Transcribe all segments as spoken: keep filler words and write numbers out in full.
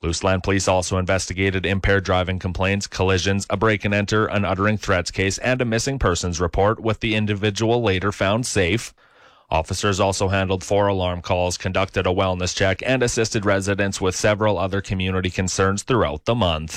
Luseland police also investigated impaired driving complaints, collisions, a break-and-enter, an uttering threats case, and a missing persons report, with the individual later found safe. Officers also handled four alarm calls, conducted a wellness check, and assisted residents with several other community concerns throughout the month.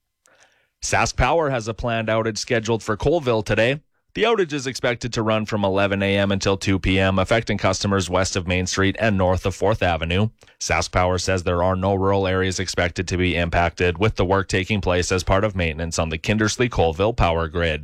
Sask Power has a planned outage scheduled for Colville today. The outage is expected to run from eleven a.m. until two p.m., affecting customers west of Main Street and north of fourth Avenue. Sask Power says there are no rural areas expected to be impacted, with the work taking place as part of maintenance on the Kindersley-Colville power grid.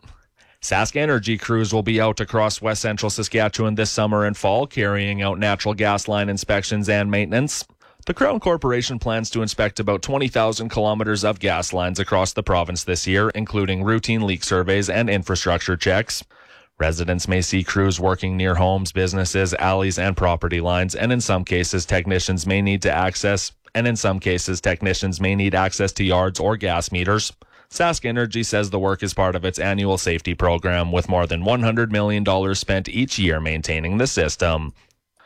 Sask Energy crews will be out across west central Saskatchewan this summer and fall, carrying out natural gas line inspections and maintenance. The Crown Corporation plans to inspect about twenty thousand kilometers of gas lines across the province this year, including routine leak surveys and infrastructure checks. Residents may see crews working near homes, businesses, alleys, and property lines, and in some cases, technicians may need to access, and in some cases, technicians may need access to yards or gas meters. Sask Energy says the work is part of its annual safety program, with more than one hundred million dollars spent each year maintaining the system.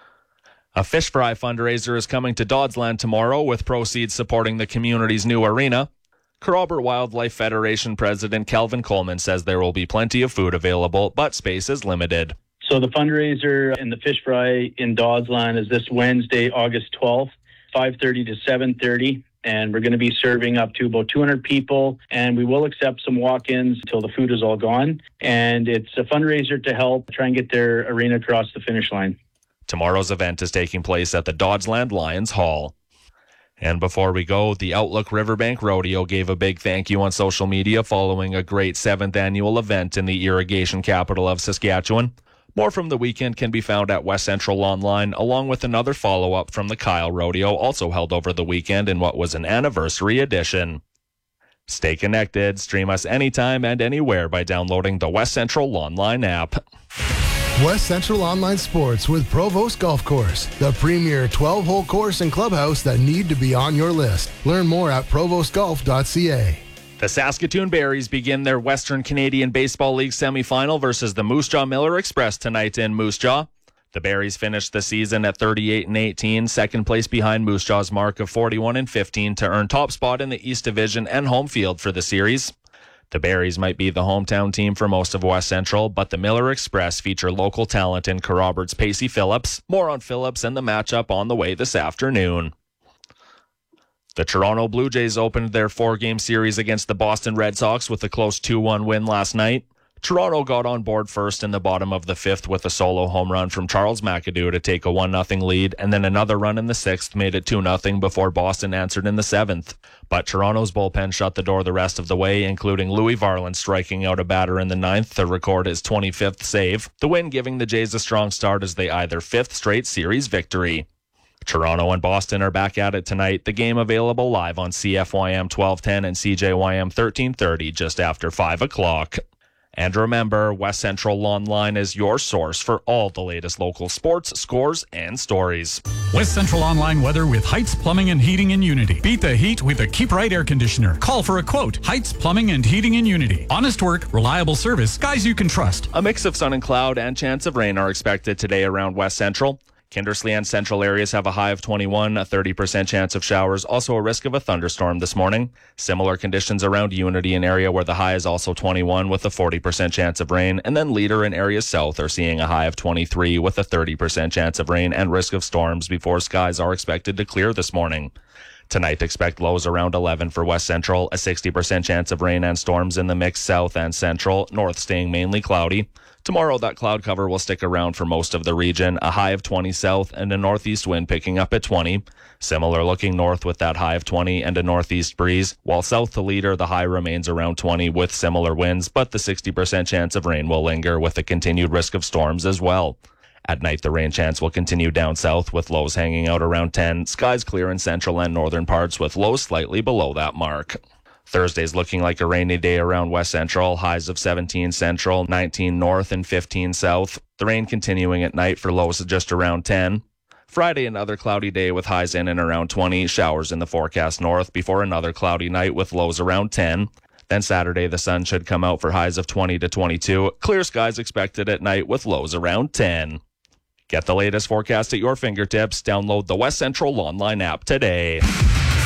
A fish fry fundraiser is coming to Dodsland tomorrow, with proceeds supporting the community's new arena. Kerrobert Wildlife Federation President Calvin Coleman says there will be plenty of food available, but space is limited. So the fundraiser and the fish fry in Dodsland is this Wednesday, August twelfth, five thirty to seven thirty. And we're going to be serving up to about two hundred people, and we will accept some walk-ins until the food is all gone. And it's a fundraiser to help try and get their arena across the finish line. Tomorrow's event is taking place at the Dodsland Lions Hall. And before we go, the Outlook Riverbank Rodeo gave a big thank you on social media following a great seventh annual event in the irrigation capital of Saskatchewan. More from the weekend can be found at West Central Online, along with another follow-up from the Kyle Rodeo, also held over the weekend in what was an anniversary edition. Stay connected. Stream us anytime and anywhere by downloading the West Central Online app. West Central Online Sports with Provost Golf Course, the premier twelve-hole course and clubhouse that need to be on your list. Learn more at provost golf dot c a. The Saskatoon Berries begin their Western Canadian Baseball League semifinal versus the Moose Jaw Miller Express tonight in Moose Jaw. The Berries finished the season at thirty-eight and eighteen, second place behind Moose Jaw's mark of forty-one and fifteen to earn top spot in the East Division and home field for the series. The Berries might be the hometown team for most of West Central, but the Miller Express feature local talent in Kerrobert's Pacey Phillips. More on Phillips and the matchup on the way this afternoon. The Toronto Blue Jays opened their four-game series against the Boston Red Sox with a close two one win last night. Toronto got on board first in the bottom of the fifth with a solo home run from Charles McAdoo to take a one nothing lead, and then another run in the sixth made it two nothing before Boston answered in the seventh. But Toronto's bullpen shut the door the rest of the way, including Louis Varland striking out a batter in the ninth to record his twenty-fifth save, the win giving the Jays a strong start as they eye their fifth straight series victory. Toronto and Boston are back at it tonight, the game available live on C F Y M twelve ten and C J Y M thirteen thirty just after five o'clock. And remember, West Central Online is your source for all the latest local sports, scores, and stories. West Central Online weather with Heights Plumbing and Heating in Unity. Beat the heat with a Keep Right air conditioner. Call for a quote. Heights Plumbing and Heating in Unity. Honest work, reliable service, guys you can trust. A mix of sun and cloud and chance of rain are expected today around West Central. Kindersley and central areas have a high of twenty-one, a thirty percent chance of showers, also a risk of a thunderstorm this morning. Similar conditions around Unity, an area where the high is also twenty-one with a forty percent chance of rain, and then Leader and areas south are seeing a high of twenty-three with a thirty percent chance of rain and risk of storms before skies are expected to clear this morning. Tonight, expect lows around eleven for West Central, a sixty percent chance of rain and storms in the mix south and central, north staying mainly cloudy. Tomorrow, that cloud cover will stick around for most of the region, a high of twenty south and a northeast wind picking up at twenty. Similar looking north with that high of twenty and a northeast breeze, while south to Leader, the high remains around twenty with similar winds, but the sixty percent chance of rain will linger with a continued risk of storms as well. At night, the rain chance will continue down south with lows hanging out around ten. Skies clear in central and northern parts with lows slightly below that mark. Thursday's looking like a rainy day around West Central. Highs of seventeen central, nineteen north, and fifteen south. The rain continuing at night for lows of just around ten. Friday, another cloudy day with highs in and around twenty. Showers in the forecast north before another cloudy night with lows around ten. Then Saturday, the sun should come out for highs of twenty to twenty-two. Clear skies expected at night with lows around ten. Get the latest forecast at your fingertips. Download the West Central Online app today.